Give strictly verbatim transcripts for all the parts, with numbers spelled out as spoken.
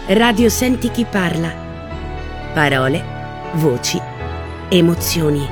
Radio Senti chi parla. Parole, voci, emozioni.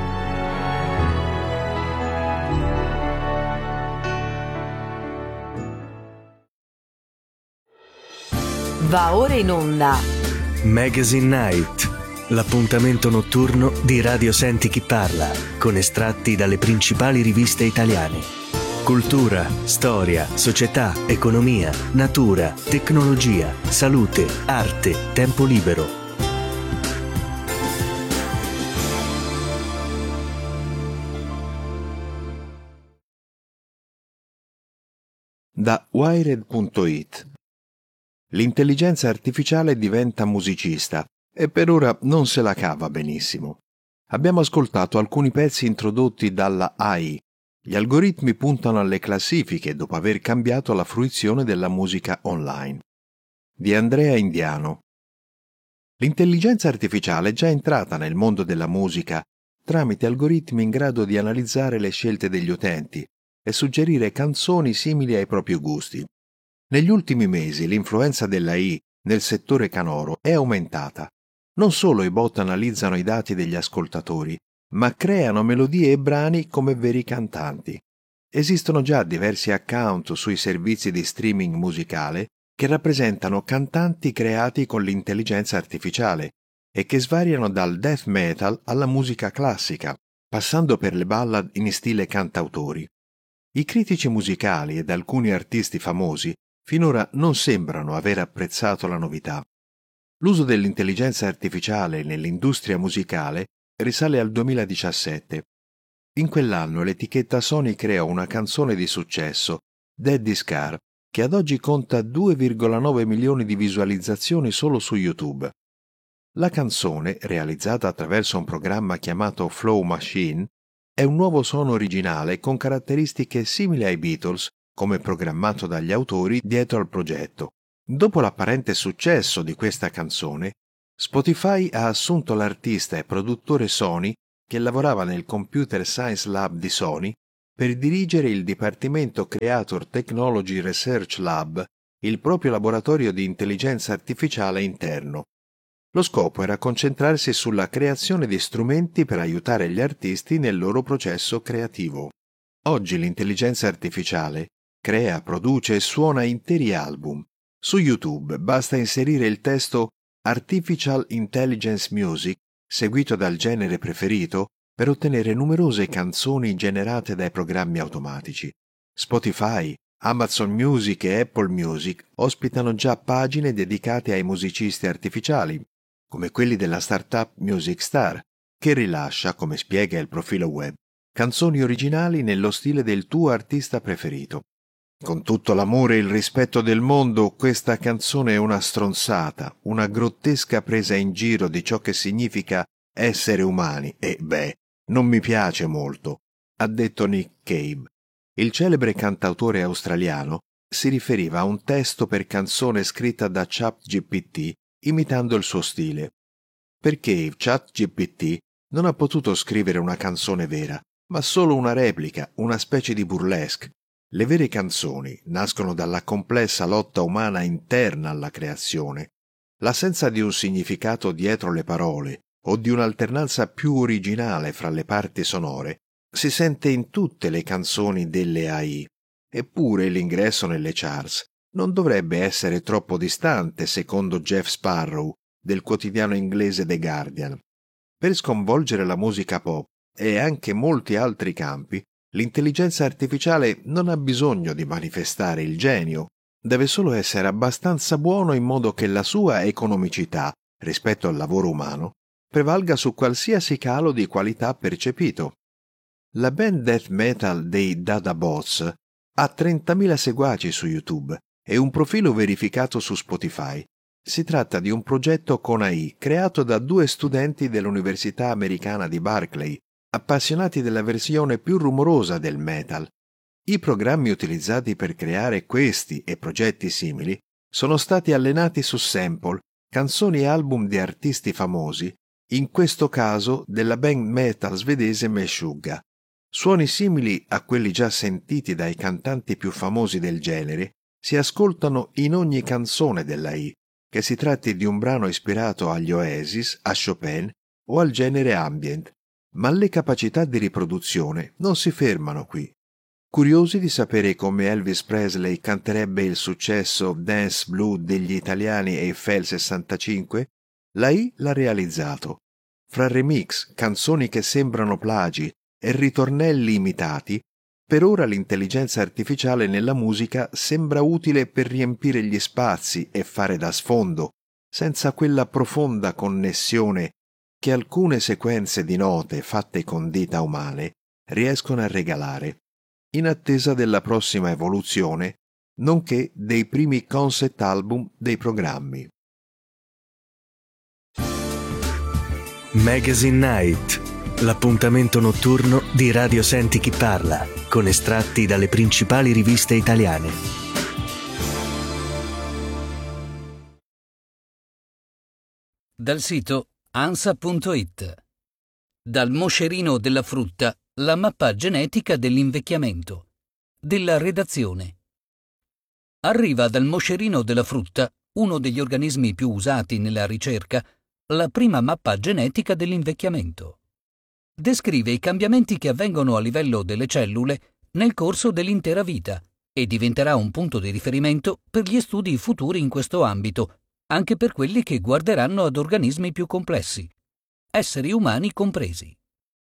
Va ora in onda Magazine Night, l'appuntamento notturno di Radio Senti chi parla, con estratti dalle principali riviste italiane. Cultura, storia, società, economia, natura, tecnologia, salute, arte, tempo libero. Da Wired punto it. L'intelligenza artificiale diventa musicista e per ora non se la cava benissimo. Abbiamo ascoltato alcuni pezzi introdotti dalla A I. Gli algoritmi puntano alle classifiche dopo aver cambiato la fruizione della musica online. Di Andrea Indiano. L'intelligenza artificiale è già entrata nel mondo della musica tramite algoritmi in grado di analizzare le scelte degli utenti e suggerire canzoni simili ai propri gusti. Negli ultimi mesi l'influenza dell'A I nel settore canoro è aumentata. Non solo i bot analizzano i dati degli ascoltatori, ma creano melodie e brani come veri cantanti. Esistono già diversi account sui servizi di streaming musicale che rappresentano cantanti creati con l'intelligenza artificiale e che svariano dal death metal alla musica classica, passando per le ballad in stile cantautori. I critici musicali ed alcuni artisti famosi finora non sembrano aver apprezzato la novità. L'uso dell'intelligenza artificiale nell'industria musicale risale al duemiladiciassette. In quell'anno l'etichetta Sony creò una canzone di successo, Daddy's Car, che ad oggi conta due virgola nove milioni di visualizzazioni solo su YouTube. La canzone, realizzata attraverso un programma chiamato Flow Machine, è un nuovo suono originale con caratteristiche simili ai Beatles, come programmato dagli autori dietro al progetto. Dopo l'apparente successo di questa canzone, Spotify ha assunto l'artista e produttore Sony che lavorava nel Computer Science Lab di Sony per dirigere il Dipartimento Creator Technology Research Lab, il proprio laboratorio di intelligenza artificiale interno. Lo scopo era concentrarsi sulla creazione di strumenti per aiutare gli artisti nel loro processo creativo. Oggi l'intelligenza artificiale crea, produce e suona interi album. Su YouTube basta inserire il testo Artificial Intelligence Music, seguito dal genere preferito, per ottenere numerose canzoni generate dai programmi automatici. Spotify, Amazon Music e Apple Music ospitano già pagine dedicate ai musicisti artificiali, come quelli della startup Music Star, che rilascia, come spiega il profilo web, canzoni originali nello stile del tuo artista preferito. Con tutto l'amore e il rispetto del mondo, questa canzone è una stronzata, una grottesca presa in giro di ciò che significa essere umani e, beh, non mi piace molto, ha detto Nick Cave. Il celebre cantautore australiano si riferiva a un testo per canzone scritta da ChatGPT imitando il suo stile. Per Cave, ChatGPT non ha potuto scrivere una canzone vera, ma solo una replica, una specie di burlesque. Le vere canzoni nascono dalla complessa lotta umana interna alla creazione. L'assenza di un significato dietro le parole o di un'alternanza più originale fra le parti sonore si sente in tutte le canzoni delle A I. Eppure l'ingresso nelle charts non dovrebbe essere troppo distante, secondo Jeff Sparrow, del quotidiano inglese The Guardian. Per sconvolgere la musica pop e anche molti altri campi, l'intelligenza artificiale non ha bisogno di manifestare il genio, deve solo essere abbastanza buono in modo che la sua economicità, rispetto al lavoro umano, prevalga su qualsiasi calo di qualità percepito. La band death metal dei Dada Bots ha trentamila seguaci su YouTube e un profilo verificato su Spotify. Si tratta di un progetto con A I creato da due studenti dell'Università americana di Berkeley, appassionati della versione più rumorosa del metal. I programmi utilizzati per creare questi e progetti simili sono stati allenati su sample, canzoni e album di artisti famosi, in questo caso della band metal svedese Meshuggah. Suoni simili a quelli già sentiti dai cantanti più famosi del genere si ascoltano in ogni canzone dell'A I, che si tratti di un brano ispirato agli Oasis, a Chopin o al genere ambient, ma le capacità di riproduzione non si fermano qui. Curiosi di sapere come Elvis Presley canterebbe il successo Dance Blue degli italiani Eiffel sessantacinque, la I l'ha realizzato. Fra remix, canzoni che sembrano plagi e ritornelli imitati, per ora l'intelligenza artificiale nella musica sembra utile per riempire gli spazi e fare da sfondo, senza quella profonda connessione che alcune sequenze di note fatte con dita umane riescono a regalare, in attesa della prossima evoluzione, nonché dei primi concept album dei programmi. Magazine Night, l'appuntamento notturno di Radio Senti Chi Parla, con estratti dalle principali riviste italiane. Dal sito ansa punto it. Dal moscerino della frutta, la mappa genetica dell'invecchiamento. Della redazione. Arriva dal moscerino della frutta, uno degli organismi più usati nella ricerca, la prima mappa genetica dell'invecchiamento. Descrive i cambiamenti che avvengono a livello delle cellule nel corso dell'intera vita e diventerà un punto di riferimento per gli studi futuri in questo ambito, anche per quelli che guarderanno ad organismi più complessi, esseri umani compresi.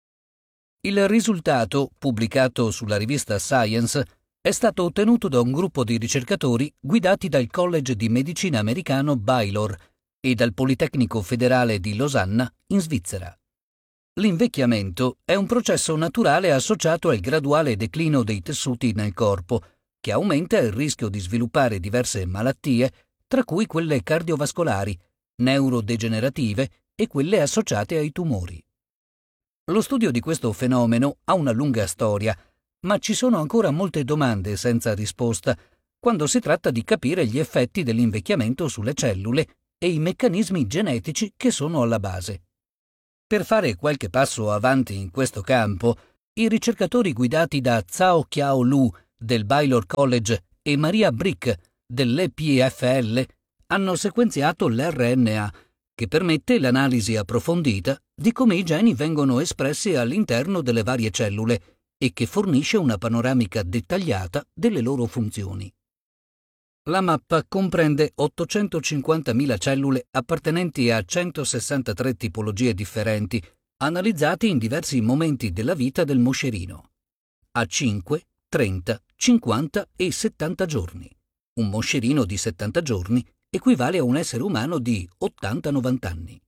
Il risultato, pubblicato sulla rivista Science, è stato ottenuto da un gruppo di ricercatori guidati dal College di Medicina americano Baylor e dal Politecnico Federale di Losanna, in Svizzera. L'invecchiamento è un processo naturale associato al graduale declino dei tessuti nel corpo, che aumenta il rischio di sviluppare diverse malattie, tra cui quelle cardiovascolari, neurodegenerative e quelle associate ai tumori. Lo studio di questo fenomeno ha una lunga storia, ma ci sono ancora molte domande senza risposta quando si tratta di capire gli effetti dell'invecchiamento sulle cellule e i meccanismi genetici che sono alla base. Per fare qualche passo avanti in questo campo, i ricercatori guidati da Zhao Qiao Lu del Baylor College e Maria Brick dell'E P F L hanno sequenziato l'R N A, che permette l'analisi approfondita di come i geni vengono espressi all'interno delle varie cellule e che fornisce una panoramica dettagliata delle loro funzioni. La mappa comprende ottocentocinquantamila cellule appartenenti a centosessantatré tipologie differenti, analizzate in diversi momenti della vita del moscerino, a cinque, trenta, cinquanta e settanta giorni. Un moscerino di settanta giorni equivale a un essere umano di ottanta novanta anni.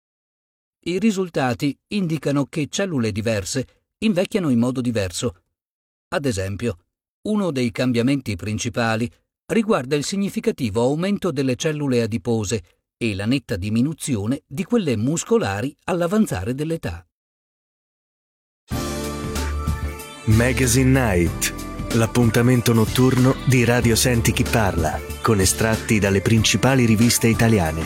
I risultati indicano che cellule diverse invecchiano in modo diverso. Ad esempio, uno dei cambiamenti principali riguarda il significativo aumento delle cellule adipose e la netta diminuzione di quelle muscolari all'avanzare dell'età. Magazine Night, l'appuntamento notturno di Radio Senti Chi Parla, con estratti dalle principali riviste italiane.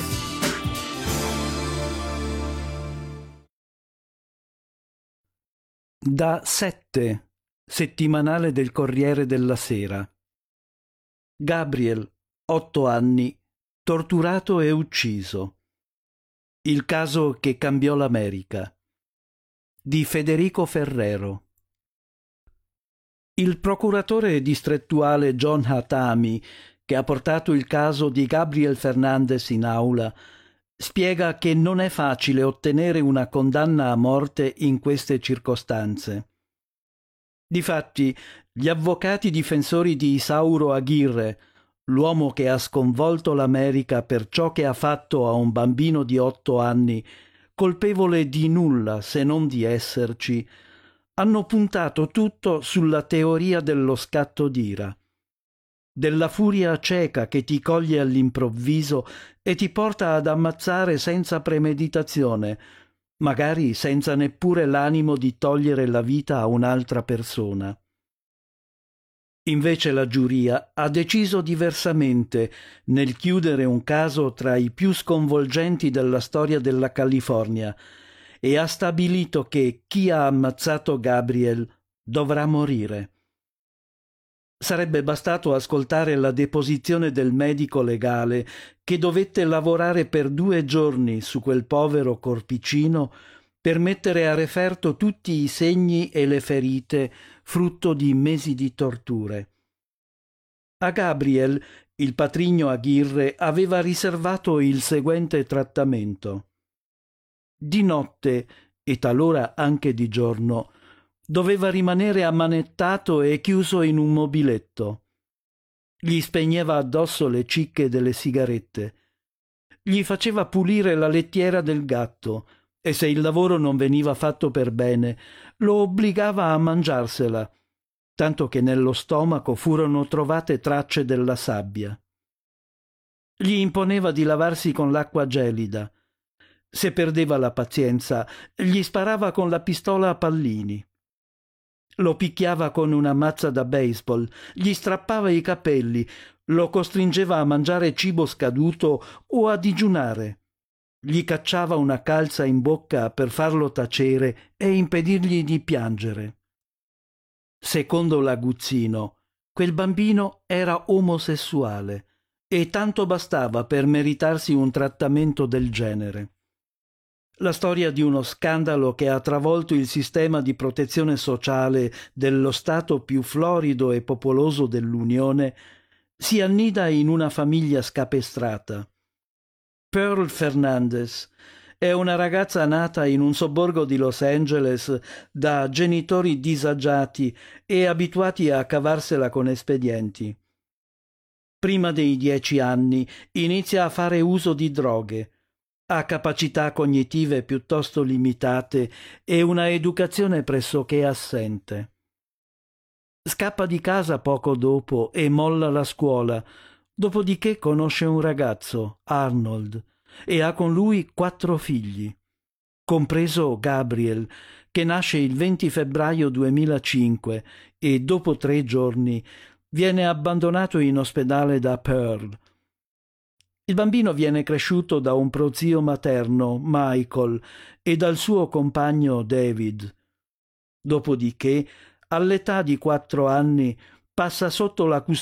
Da sette, settimanale del Corriere della Sera. Gabriel, otto anni, torturato e ucciso. Il caso che cambiò l'America. Di Federico Ferrero. Il procuratore distrettuale John Hatami, che ha portato il caso di Gabriel Fernandez in aula, spiega che non è facile ottenere una condanna a morte in queste circostanze. Difatti, gli avvocati difensori di Isauro Aguirre, l'uomo che ha sconvolto l'America per ciò che ha fatto a un bambino di otto anni, colpevole di nulla se non di esserci, hanno puntato tutto sulla teoria dello scatto d'ira, della furia cieca che ti coglie all'improvviso e ti porta ad ammazzare senza premeditazione, magari senza neppure l'animo di togliere la vita a un'altra persona. Invece la giuria ha deciso diversamente nel chiudere un caso tra i più sconvolgenti della storia della California e ha stabilito che chi ha ammazzato Gabriel dovrà morire. Sarebbe bastato ascoltare la deposizione del medico legale che dovette lavorare per due giorni su quel povero corpicino per mettere a referto tutti i segni e le ferite frutto di mesi di torture. A Gabriel il patrigno Aguirre aveva riservato il seguente trattamento. Di notte, e talora anche di giorno, doveva rimanere ammanettato e chiuso in un mobiletto. Gli spegneva addosso le cicche delle sigarette. Gli faceva pulire la lettiera del gatto e se il lavoro non veniva fatto per bene, lo obbligava a mangiarsela, tanto che nello stomaco furono trovate tracce della sabbia. Gli imponeva di lavarsi con l'acqua gelida. Se perdeva la pazienza, gli sparava con la pistola a pallini. Lo picchiava con una mazza da baseball, gli strappava i capelli, lo costringeva a mangiare cibo scaduto o a digiunare. Gli cacciava una calza in bocca per farlo tacere e impedirgli di piangere. Secondo l'Aguzzino, quel bambino era omosessuale e tanto bastava per meritarsi un trattamento del genere. La storia di uno scandalo che ha travolto il sistema di protezione sociale dello Stato più florido e popoloso dell'Unione si annida in una famiglia scapestrata. Pearl Fernandez è una ragazza nata in un sobborgo di Los Angeles da genitori disagiati e abituati a cavarsela con espedienti. Prima dei dieci anni inizia a fare uso di droghe. Ha capacità cognitive piuttosto limitate e una educazione pressoché assente. Scappa di casa poco dopo e molla la scuola, dopodiché conosce un ragazzo, Arnold, e ha con lui quattro figli, compreso Gabriel, che nasce il venti febbraio duemilacinque e dopo tre giorni viene abbandonato in ospedale da Pearl. Il bambino viene cresciuto da un prozio materno, Michael, e dal suo compagno David. Dopodiché, all'età di quattro anni, passa sotto la custodia